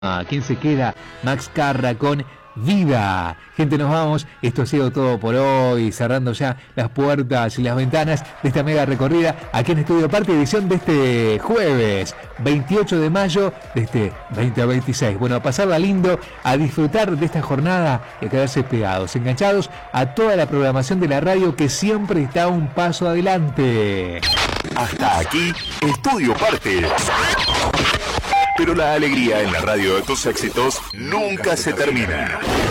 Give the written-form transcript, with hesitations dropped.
¿Quién se queda? Max Carra con Vida. Gente, nos vamos. Esto ha sido todo por hoy. Cerrando ya las puertas y las ventanas de esta mega recorrida aquí en Estudio Parte, edición de este jueves 28 de mayo de este 2026. Bueno, a pasarla lindo, a disfrutar de esta jornada y a quedarse pegados, enganchados a toda la programación de la radio que siempre está un paso adelante. Hasta aquí, Estudio Parte. Pero la alegría en la radio de tus éxitos nunca se termina.